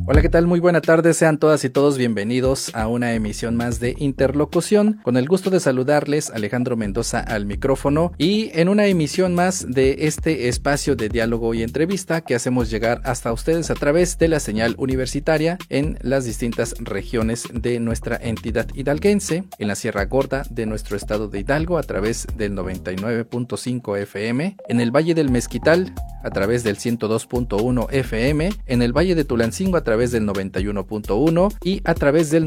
Hola, ¿qué tal? Muy buena tarde, sean todas y todos bienvenidos a una emisión más de Interlocución. Con el gusto de saludarles, Alejandro Mendoza al micrófono, y en una emisión más de este espacio de diálogo y entrevista que hacemos llegar hasta ustedes a través de la señal universitaria en las distintas regiones de nuestra entidad hidalguense, en la Sierra Gorda de nuestro estado de Hidalgo a través del 99.5 FM, en el Valle del Mezquital a través del 102.1 FM, en el Valle de Tulancingo a través del 91.1 y a través del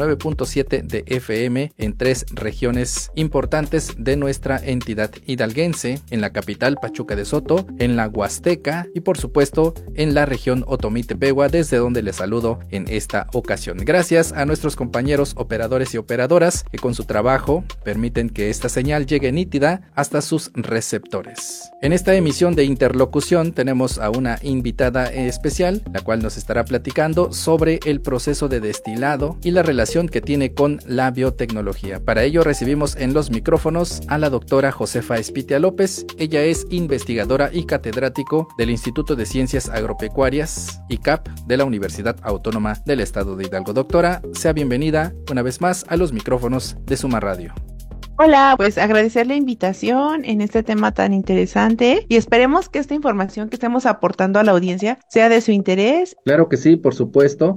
99.7 de FM en 3 regiones importantes de nuestra entidad hidalguense, en la capital Pachuca de Soto, en la Huasteca y por supuesto en la región Otomí Tepehua, desde donde les saludo en esta ocasión. Gracias a nuestros compañeros operadores y operadoras que con su trabajo permiten que esta señal llegue nítida hasta sus receptores. En esta emisión de Interlocución tenemos a una invitada especial, la cual nos estará platicando sobre el proceso de destilado y la relación que tiene con la biotecnología. Para ello recibimos en los micrófonos a la doctora Josefa Espitia López. Ella es investigadora y catedrático del Instituto de Ciencias Agropecuarias, ICAP, de la Universidad Autónoma del Estado de Hidalgo. Doctora, sea bienvenida una vez más a los micrófonos de Suma Radio. Hola, pues agradecer la invitación en este tema tan interesante y esperemos que esta información que estemos aportando a la audiencia sea de su interés. Claro que sí, por supuesto.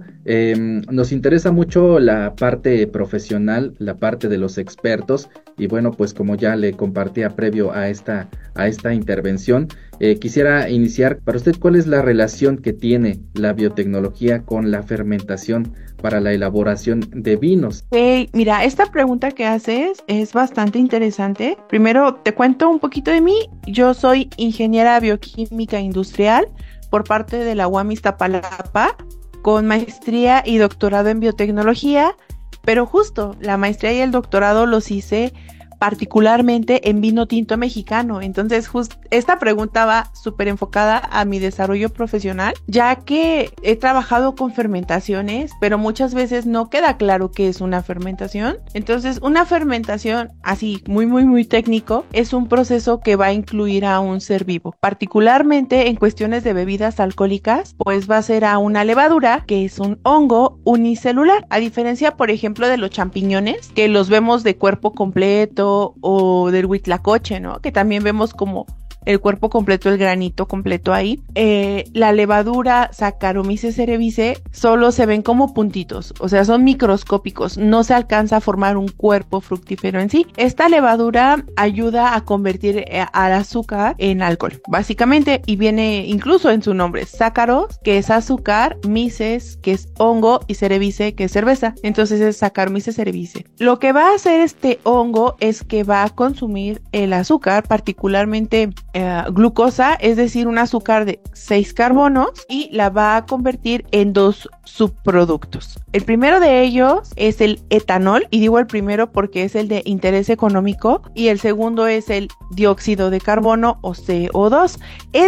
Nos interesa mucho la parte profesional, la parte de los expertos, y bueno, pues como ya le compartía previo a esta intervención, quisiera iniciar para usted cuál es la relación que tiene la biotecnología con la fermentación para la elaboración de vinos. Mira, esta pregunta que haces es bastante interesante. Primero te cuento un poquito de mí. Yo soy ingeniera bioquímica industrial por parte de la UAM Iztapalapa, con maestría y doctorado en biotecnología, pero justo la maestría y el doctorado los hice particularmente en vino tinto mexicano. Entonces esta pregunta va súper enfocada a mi desarrollo profesional, ya que he trabajado con fermentaciones, pero muchas veces no queda claro qué es una fermentación. Entonces una fermentación, así muy técnico, es un proceso que va a incluir a un ser vivo. Particularmente en cuestiones de bebidas alcohólicas, pues va a ser a una levadura, que es un hongo unicelular, a diferencia por ejemplo de los champiñones, que los vemos de cuerpo completo, o del huitlacoche, ¿no? Que también vemos como el cuerpo completo, el granito completo ahí. La levadura Saccharomyces cerevisiae solo se ven como puntitos, o sea, son microscópicos, no se alcanza a formar un cuerpo fructífero en sí. Esta levadura ayuda a convertir al azúcar en alcohol, básicamente, y viene incluso en su nombre, Saccharos, que es azúcar, myces, que es hongo, y cerevisiae, que es cerveza. Entonces es Saccharomyces cerevisiae. Lo que va a hacer este hongo es que va a consumir el azúcar, particularmente glucosa, es decir, un azúcar de 6 carbonos, y la va a convertir en 2 subproductos. El primero de ellos es el etanol, y digo el primero porque es el de interés económico, y el segundo es el dióxido de carbono o CO2.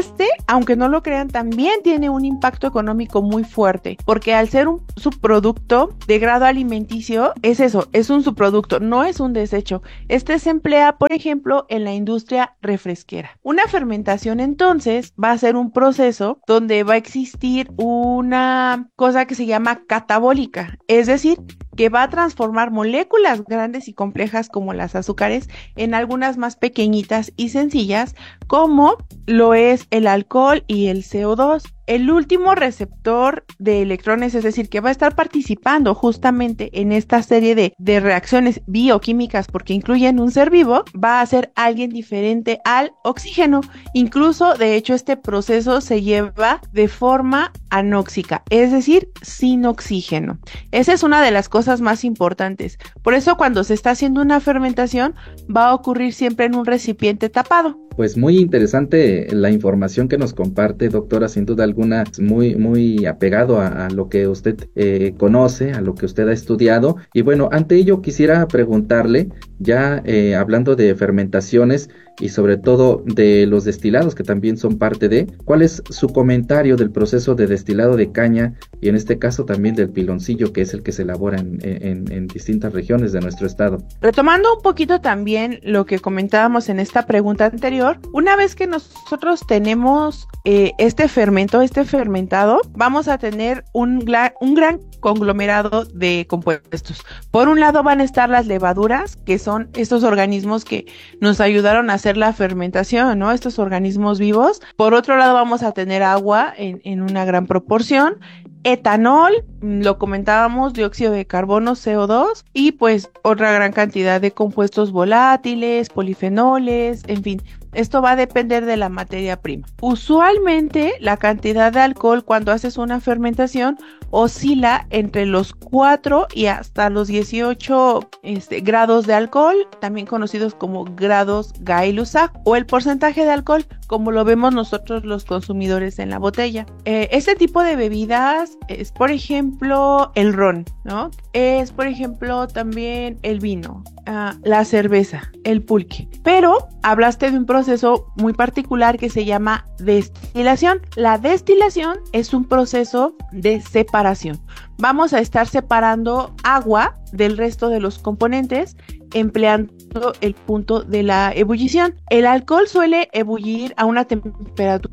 Aunque no lo crean, también tiene un impacto económico muy fuerte, porque al ser un subproducto de grado alimenticio, es un subproducto, no es un desecho. Se emplea, por ejemplo, en la industria refresquera. Una fermentación, entonces, va a ser un proceso donde va a existir una cosa que se llama catabólica, es decir, que va a transformar moléculas grandes y complejas como las azúcares en algunas más pequeñitas y sencillas, como lo es el alcohol y el CO2. El último receptor de electrones, es decir, que va a estar participando justamente en esta serie de reacciones bioquímicas, porque incluyen un ser vivo, va a ser alguien diferente al oxígeno. Incluso, de hecho, este proceso se lleva de forma anóxica, es decir, sin oxígeno. Esa es una de las cosas más importantes. Por eso, cuando se está haciendo una fermentación, va a ocurrir siempre en un recipiente tapado. Pues muy interesante la información que nos comparte, doctora, sin duda alguna, muy apegado a lo que usted conoce, a lo que usted ha estudiado. Y bueno, ante ello quisiera preguntarle, ya hablando de fermentaciones y sobre todo de los destilados que también son parte de, ¿cuál es su comentario del proceso de destilado de caña y en este caso también del piloncillo, que es el que se elabora en distintas regiones de nuestro estado? Retomando un poquito también lo que comentábamos en esta pregunta anterior, servidor, una vez que nosotros tenemos este fermentado, vamos a tener un gran conglomerado de compuestos. Por un lado van a estar las levaduras, que son estos organismos que nos ayudaron a hacer la fermentación, ¿no? Estos organismos vivos. Por otro lado vamos a tener agua en una gran proporción, etanol, lo comentábamos, dióxido de carbono, CO2, y pues otra gran cantidad de compuestos volátiles, polifenoles, en fin. Esto va a depender de la materia prima. Usualmente la cantidad de alcohol cuando haces una fermentación oscila entre los 4 y hasta los 18 grados de alcohol, también conocidos como grados Gay-Lussac, o el porcentaje de alcohol como lo vemos nosotros los consumidores en la botella. Este tipo de bebidas es, por ejemplo, el ron, ¿no? Es, por ejemplo, también el vino, la cerveza, el pulque. Pero hablaste de un proceso muy particular que se llama destilación. La destilación es un proceso de separación. Vamos a estar separando agua del resto de los componentes empleando el punto de la ebullición. El alcohol suele ebullir a una temperatura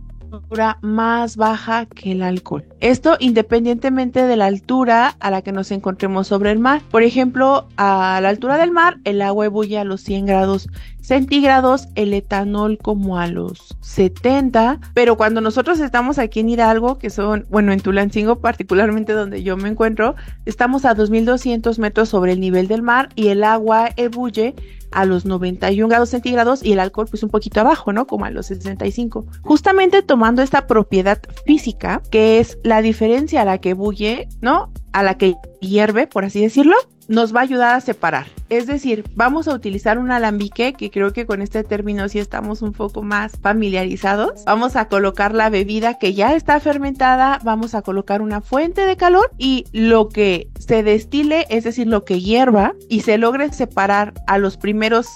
más baja que el alcohol. Esto independientemente de la altura a la que nos encontremos sobre el mar. Por ejemplo, a la altura del mar, el agua ebulle a los 100 grados centígrados, el etanol como a los 70, pero cuando nosotros estamos aquí en Hidalgo, que son, bueno, en Tulancingo particularmente donde yo me encuentro, estamos a 2200 metros sobre el nivel del mar y el agua ebulle a los 91 grados centígrados y el alcohol pues un poquito abajo, ¿no? Como a los 65. Justamente tomando esta propiedad física, que es la diferencia a la que ebulle, ¿no? A la que hierve, por así decirlo, nos va a ayudar a separar. Es decir, vamos a utilizar un alambique, que creo que con este término sí estamos un poco más familiarizados. Vamos a colocar la bebida que ya está fermentada, vamos a colocar una fuente de calor y lo que se destile, es decir, lo que hierva y se logre separar a los primeros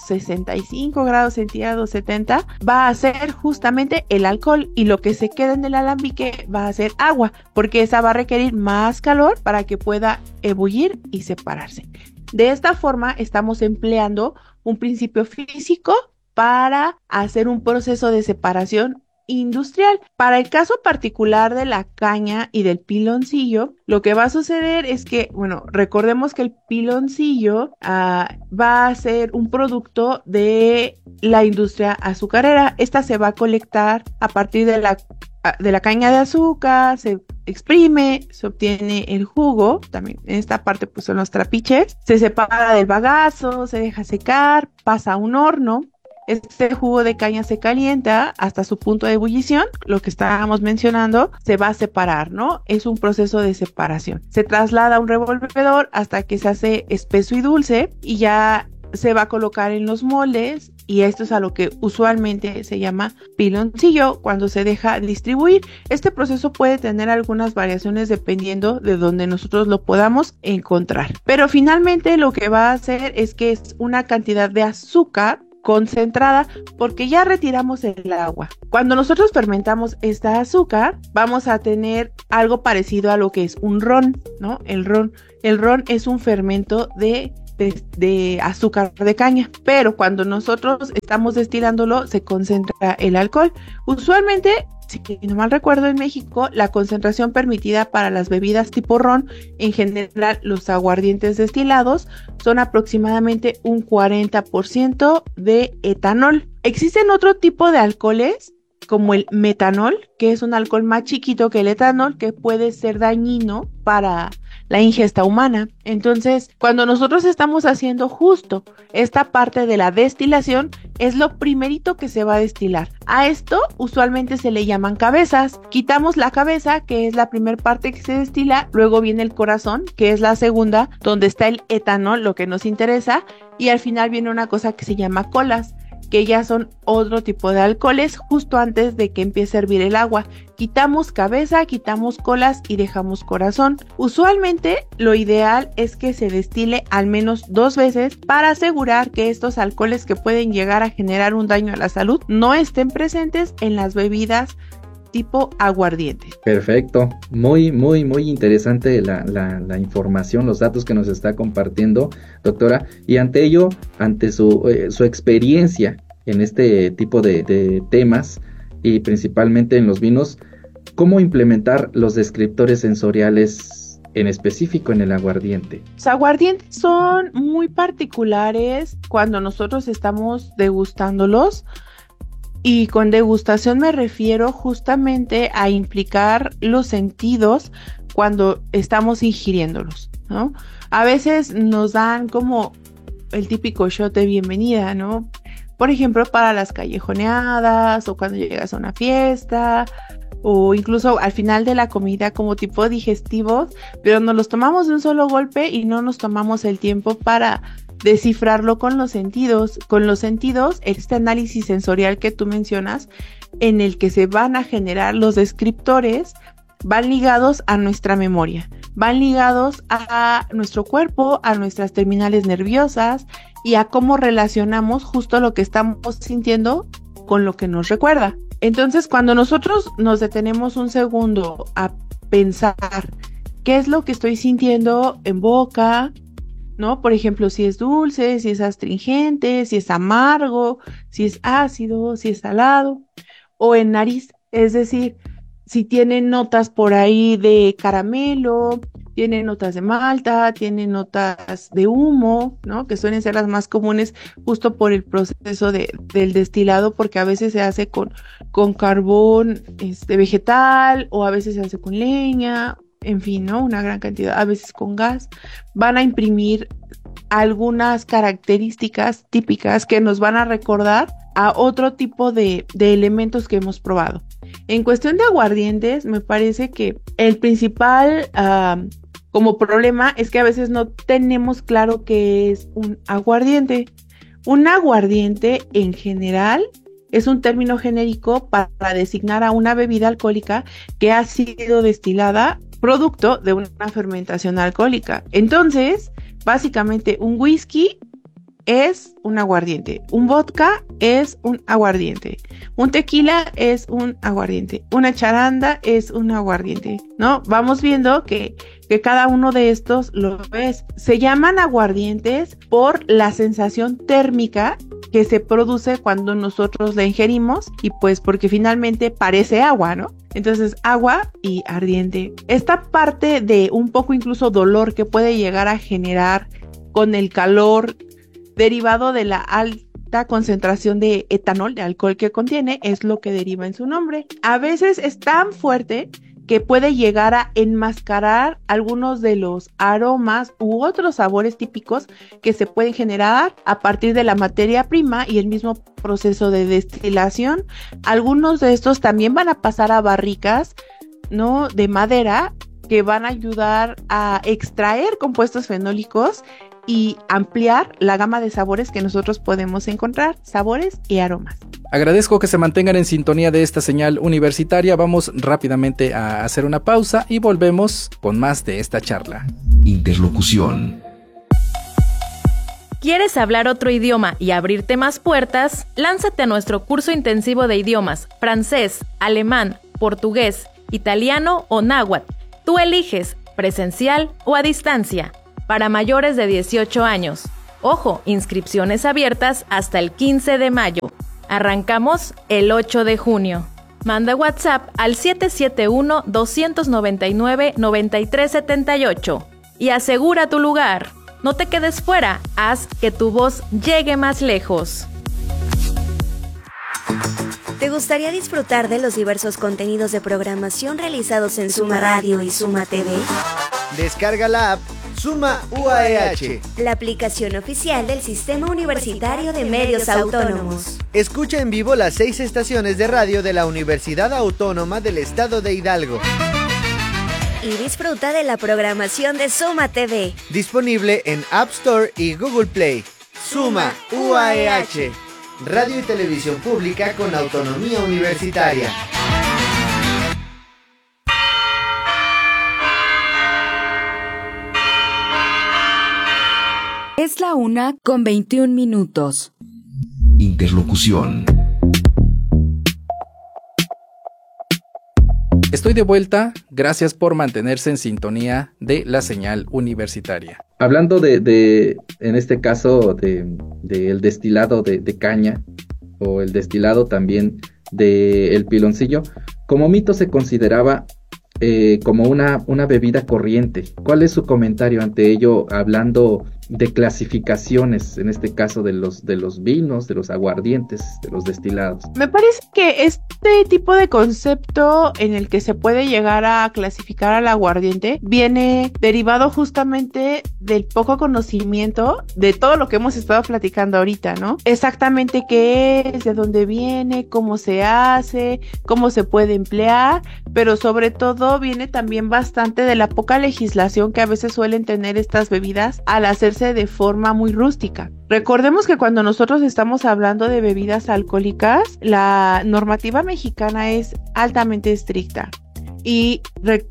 65 grados centígrados, 70, va a ser justamente el alcohol, y lo que se queda en el alambique va a ser agua, porque esa va a requerir más calor para que pueda ebullir y separarse. De esta forma estamos empleando un principio físico para hacer un proceso de separación industrial. Para el caso particular de la caña y del piloncillo, lo que va a suceder es que, bueno, recordemos que el piloncillo va a ser un producto de la industria azucarera. Esta se va a colectar a partir de la caña de azúcar, se exprime, se obtiene el jugo, también en esta parte pues son los trapiches, se separa del bagazo, se deja secar, pasa a un horno. Este jugo de caña se calienta hasta su punto de ebullición, lo que estábamos mencionando, se va a separar, ¿no? Es un proceso de separación. Se traslada a un revolvedor hasta que se hace espeso y dulce y ya se va a colocar en los moldes, y esto es a lo que usualmente se llama piloncillo cuando se deja distribuir. Este proceso puede tener algunas variaciones dependiendo de donde nosotros lo podamos encontrar, pero finalmente lo que va a hacer es que es una cantidad de azúcar concentrada porque ya retiramos el agua. Cuando nosotros fermentamos esta azúcar, vamos a tener algo parecido a lo que es un ron, ¿no? El ron es un fermento de azúcar de caña, pero cuando nosotros estamos destilándolo se concentra el alcohol. Usualmente, si no mal recuerdo, en México la concentración permitida para las bebidas tipo ron, en general los aguardientes destilados, son aproximadamente un 40% de etanol. Existen otro tipo de alcoholes como el metanol, que es un alcohol más chiquito que el etanol, que puede ser dañino para la ingesta humana. Entonces, cuando nosotros estamos haciendo justo esta parte de la destilación, es lo primerito que se va a destilar. A esto usualmente se le llaman cabezas. Quitamos la cabeza, que es la primera parte que se destila, luego viene el corazón, que es la segunda, donde está el etanol, lo que nos interesa, y al final viene una cosa que se llama colas, que ya son otro tipo de alcoholes justo antes de que empiece a hervir el agua. Quitamos cabeza, quitamos colas y dejamos corazón. Usualmente lo ideal es que se destile al menos 2 veces para asegurar que estos alcoholes que pueden llegar a generar un daño a la salud no estén presentes en las bebidas tipo aguardiente. Perfecto, muy interesante la información, los datos que nos está compartiendo, doctora, y ante ello, ante su experiencia en este tipo de temas y principalmente en los vinos, ¿cómo implementar los descriptores sensoriales en específico en el aguardiente? Los aguardientes son muy particulares cuando nosotros estamos degustándolos, y con degustación me refiero justamente a implicar los sentidos cuando estamos ingiriéndolos, ¿no? A veces nos dan como el típico shot de bienvenida, ¿no? Por ejemplo, para las callejoneadas o cuando llegas a una fiesta o incluso al final de la comida como tipo digestivos, pero nos los tomamos de un solo golpe y no nos tomamos el tiempo para descifrarlo con los sentidos. Con los sentidos, este análisis sensorial que tú mencionas, en el que se van a generar los descriptores, van ligados a nuestra memoria, van ligados a nuestro cuerpo, a nuestras terminales nerviosas y a cómo relacionamos justo lo que estamos sintiendo con lo que nos recuerda. Entonces, cuando nosotros nos detenemos un segundo a pensar qué es lo que estoy sintiendo en boca, ¿no? Por ejemplo, si es dulce, si es astringente, si es amargo, si es ácido, si es salado, o en nariz, es decir, si tiene notas por ahí de caramelo, tiene notas de malta, tiene notas de humo, ¿no? Que suelen ser las más comunes justo por el proceso del destilado, porque a veces se hace con carbón vegetal, o a veces se hace con leña, en fin, ¿no? Una gran cantidad, a veces con gas. Van a imprimir algunas características típicas que nos van a recordar a otro tipo de elementos que hemos probado. En cuestión de aguardientes, me parece que el principal como problema es que a veces no tenemos claro qué es un aguardiente. Un aguardiente en general es un término genérico para designar a una bebida alcohólica que ha sido destilada producto de una fermentación alcohólica. Entonces, básicamente un whisky es un aguardiente, un vodka es un aguardiente, un tequila es un aguardiente, una charanda es un aguardiente, ¿no? Vamos viendo que cada uno de estos lo es. Se llaman aguardientes por la sensación térmica que se produce cuando nosotros la ingerimos y pues porque finalmente parece agua, ¿no? Entonces, agua y ardiente. Esta parte de un poco incluso dolor que puede llegar a generar con el calor derivado de la alta concentración de etanol, de alcohol que contiene, es lo que deriva en su nombre. A veces es tan fuerte que puede llegar a enmascarar algunos de los aromas u otros sabores típicos que se pueden generar a partir de la materia prima y el mismo proceso de destilación. Algunos de estos también van a pasar a barricas, ¿no?, de madera, que van a ayudar a extraer compuestos fenólicos y ampliar la gama de sabores que nosotros podemos encontrar, sabores y aromas. Agradezco que se mantengan en sintonía de esta señal universitaria. Vamos rápidamente a hacer una pausa y volvemos con más de esta charla. Interlocución. ¿Quieres hablar otro idioma y abrirte más puertas? Lánzate a nuestro curso intensivo de idiomas: francés, alemán, portugués, italiano o náhuatl. Tú eliges, presencial o a distancia. Para mayores de 18 años. Ojo, inscripciones abiertas hasta el 15 de mayo. Arrancamos el 8 de junio. Manda WhatsApp al 771-299-9378 y asegura tu lugar. No te quedes fuera, haz que tu voz llegue más lejos. ¿Te gustaría disfrutar de los diversos contenidos de programación realizados en Suma Radio y Suma TV? Descarga la app Suma UAEH, la aplicación oficial del Sistema Universitario de Medios Autónomos. Escucha en vivo las 6 estaciones de radio de la Universidad Autónoma del Estado de Hidalgo. Y disfruta de la programación de Suma TV. Disponible en App Store y Google Play. Suma UAEH, radio y televisión pública con autonomía universitaria. Es la 1:21. Interlocución. Estoy de vuelta, gracias por mantenerse en sintonía de la señal universitaria. Hablando en este caso, del destilado de caña, o el destilado también del piloncillo, como mito se consideraba como una bebida corriente. ¿Cuál es su comentario ante ello, hablando de clasificaciones, en este caso de los vinos, de los aguardientes, de los destilados? Me parece que este tipo de concepto en el que se puede llegar a clasificar al aguardiente viene derivado justamente del poco conocimiento de todo lo que hemos estado platicando ahorita, ¿no? Exactamente qué es, de dónde viene, cómo se hace, cómo se puede emplear, pero sobre todo viene también bastante de la poca legislación que a veces suelen tener estas bebidas al hacerse de forma muy rústica. Recordemos que cuando nosotros estamos hablando de bebidas alcohólicas, la normativa mexicana es altamente estricta y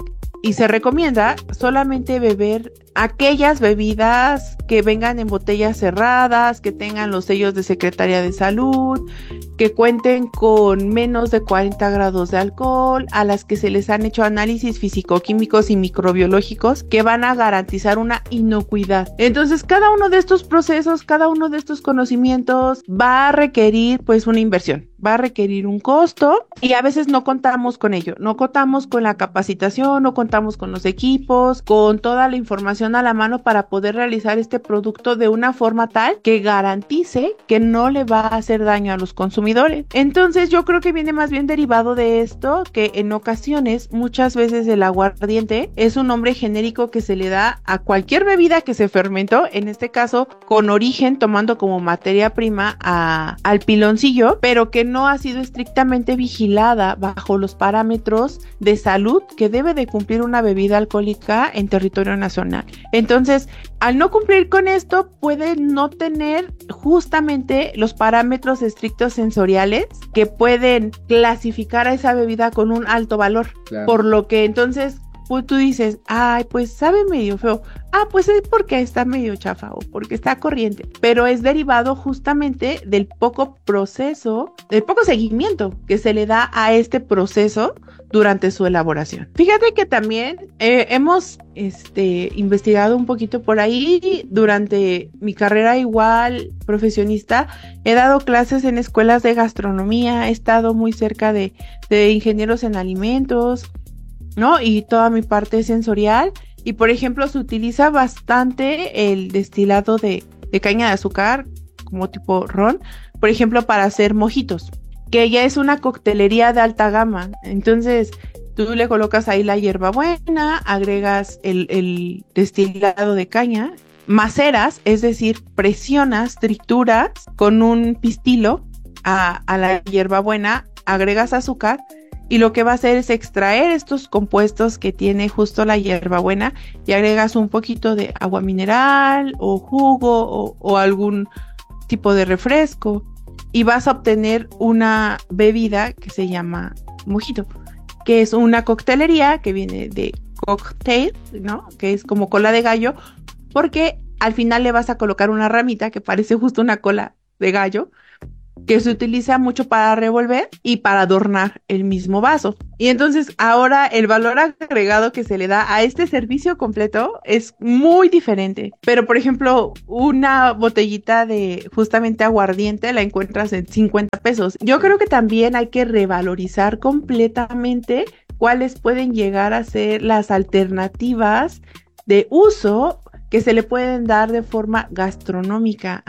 se recomienda solamente beber aquellas bebidas que vengan en botellas cerradas, que tengan los sellos de Secretaría de Salud, que cuenten con menos de 40 grados de alcohol, a las que se les han hecho análisis físico-químicos y microbiológicos que van a garantizar una inocuidad. Entonces, cada uno de estos procesos, cada uno de estos conocimientos va a requerir pues una inversión, va a requerir un costo y a veces no contamos con ello, no contamos con la capacitación, no contamos con los equipos, con toda la información a la mano para poder realizar este producto de una forma tal que garantice que no le va a hacer daño a los consumidores. Entonces yo creo que viene más bien derivado de esto, que en ocasiones, muchas veces el aguardiente es un nombre genérico que se le da a cualquier bebida que se fermentó, en este caso con origen tomando como materia prima al piloncillo, pero que no ha sido estrictamente vigilada bajo los parámetros de salud que debe de cumplir una bebida alcohólica en territorio nacional. Entonces, al no cumplir con esto, puede no tener justamente los parámetros estrictos sensoriales que pueden clasificar a esa bebida con un alto valor. Claro. Por lo que entonces tú dices, ay, pues sabe medio feo. Ah, pues es porque está medio chafa o porque está corriente. Pero es derivado justamente del poco proceso, del poco seguimiento que se le da a este proceso durante su elaboración. Fíjate que también hemos investigado un poquito por ahí. Durante mi carrera igual profesionista, he dado clases en escuelas de gastronomía, he estado muy cerca de ingenieros en alimentos, ¿no? Y toda mi parte sensorial. Y por ejemplo, se utiliza bastante el destilado de caña de azúcar, como tipo ron, por ejemplo, para hacer mojitos, que ya es una coctelería de alta gama. Entonces, tú le colocas ahí la hierbabuena, agregas el destilado de caña, maceras, es decir, presionas, trituras con un pistilo a la hierbabuena, agregas azúcar, y lo que va a hacer es extraer estos compuestos que tiene justo la hierbabuena y agregas un poquito de agua mineral o jugo o algún tipo de refresco y vas a obtener una bebida que se llama mojito, que es una coctelería que viene de cocktail, ¿no? Que es como cola de gallo, porque al final le vas a colocar una ramita que parece justo una cola de gallo, que se utiliza mucho para revolver y para adornar el mismo vaso. Y entonces ahora el valor agregado que se le da a este servicio completo es muy diferente. Pero por ejemplo, una botellita de justamente aguardiente la encuentras en 50 pesos. Yo creo que también hay que revalorizar completamente cuáles pueden llegar a ser las alternativas de uso que se le pueden dar de forma gastronómica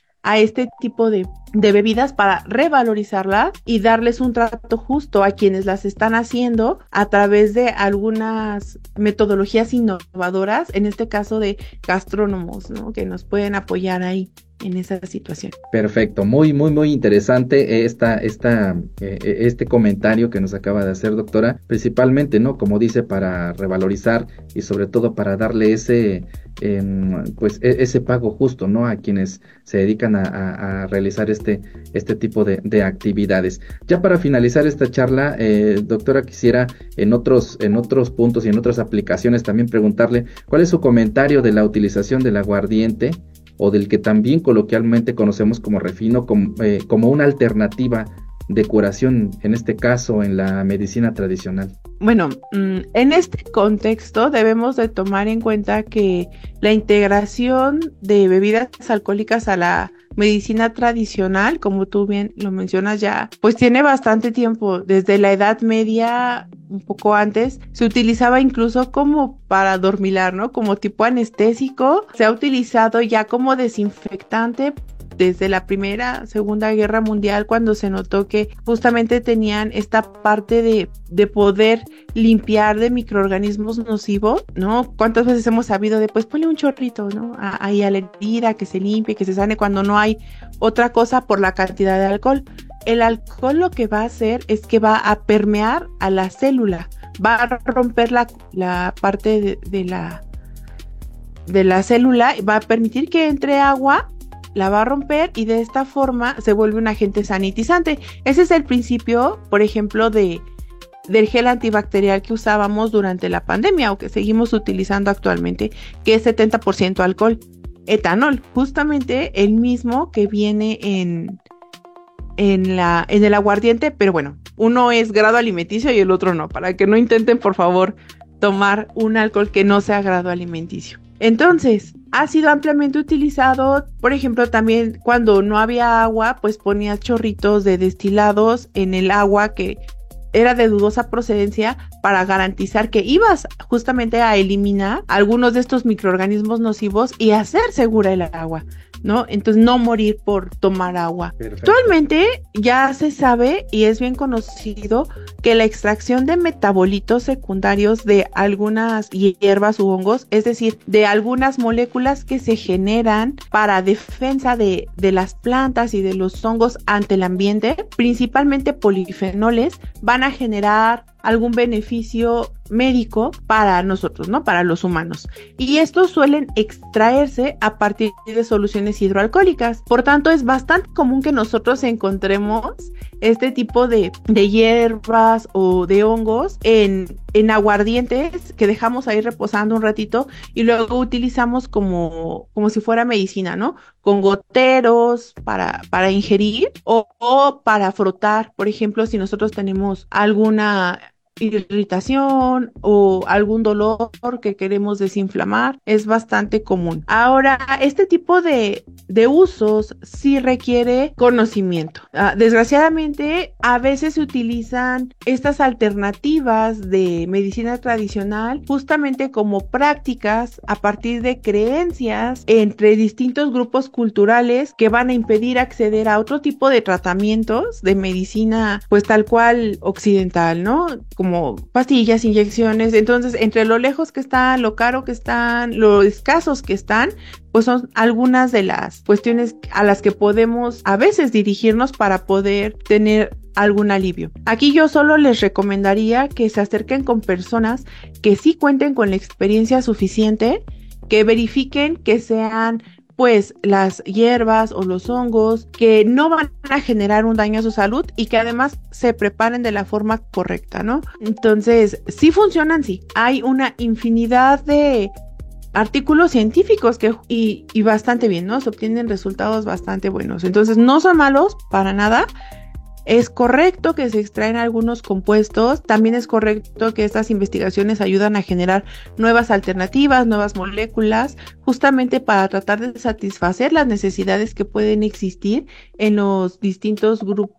a este tipo de bebidas para revalorizarlas y darles un trato justo a quienes las están haciendo a través de algunas metodologías innovadoras, en este caso de gastrónomos, ¿no? Que nos pueden apoyar ahí en esa situación. Perfecto, muy interesante este comentario que nos acaba de hacer, doctora, principalmente, ¿no? Como dice, para revalorizar y sobre todo para darle ese pago justo, ¿no? A quienes se dedican a realizar este tipo de actividades. Ya para finalizar esta charla, doctora, quisiera en otros puntos y en otras aplicaciones también preguntarle cuál es su comentario de la utilización del aguardiente o del que también coloquialmente conocemos como refino, como una alternativa de curación, en este caso en la medicina tradicional. Bueno, en este contexto debemos de tomar en cuenta que la integración de bebidas alcohólicas a la medicina tradicional, como tú bien lo mencionas ya, pues tiene bastante tiempo, desde la Edad Media, un poco antes, se utilizaba incluso como para adormilar, ¿no? Como tipo anestésico, se ha utilizado ya como desinfectante desde la Primera, Segunda Guerra Mundial, cuando se notó que justamente tenían esta parte de poder limpiar de microorganismos nocivos, ¿no? ¿Cuántas veces hemos sabido de, pues ponle un chorrito, ¿no? Ahí a la herida, que se limpie, que se sane, cuando no hay otra cosa por la cantidad de alcohol? El alcohol lo que va a hacer es que va a permear a la célula, va a romper la parte de la célula, va a permitir que entre agua, la va a romper y de esta forma se vuelve un agente sanitizante. Ese es el principio, por ejemplo, del gel antibacterial que usábamos durante la pandemia o que seguimos utilizando actualmente, que es 70% alcohol, etanol, justamente el mismo que viene en el aguardiente, pero bueno, uno es grado alimenticio y el otro no, para que no intenten por favor tomar un alcohol que no sea grado alimenticio. Entonces, ha sido ampliamente utilizado, por ejemplo, también cuando no había agua, pues ponías chorritos de destilados en el agua que era de dudosa procedencia para garantizar que ibas justamente a eliminar algunos de estos microorganismos nocivos y hacer segura el agua, ¿no? Entonces no morir por tomar agua. Perfecto. Actualmente ya se sabe y es bien conocido que la extracción de metabolitos secundarios de algunas hierbas u hongos, es decir, de algunas moléculas que se generan para defensa de las plantas y de los hongos ante el ambiente, principalmente polifenoles, van a generar algún beneficio médico para nosotros, ¿no? Para los humanos. Y estos suelen extraerse a partir de soluciones hidroalcohólicas. Por tanto, es bastante común que nosotros encontremos este tipo de hierbas o de hongos en aguardientes que dejamos ahí reposando un ratito y luego utilizamos como si fuera medicina, ¿no? Con goteros para ingerir o para frotar. Por ejemplo, si nosotros tenemos alguna irritación o algún dolor que queremos desinflamar, es bastante común. Ahora, este tipo de usos sí requiere conocimiento. Desgraciadamente, a veces se utilizan estas alternativas de medicina tradicional justamente como prácticas a partir de creencias entre distintos grupos culturales que van a impedir acceder a otro tipo de tratamientos de medicina, pues tal cual occidental, ¿no? Como pastillas, inyecciones. Entonces, entre lo lejos que están, lo caro que están, lo escasos que están, pues son algunas de las cuestiones a las que podemos a veces dirigirnos para poder tener algún alivio. Aquí yo solo les recomendaría que se acerquen con personas que sí cuenten con la experiencia suficiente, que verifiquen que sean pues las hierbas o los hongos que no van a generar un daño a su salud y que además se preparen de la forma correcta, ¿no? Entonces, sí funcionan, sí. Hay una infinidad de artículos científicos y bastante bien, ¿no? Se obtienen resultados bastante buenos. Entonces, no son malos para nada. Es correcto que se extraen algunos compuestos, también es correcto que estas investigaciones ayudan a generar nuevas alternativas, nuevas moléculas, justamente para tratar de satisfacer las necesidades que pueden existir en los distintos grupos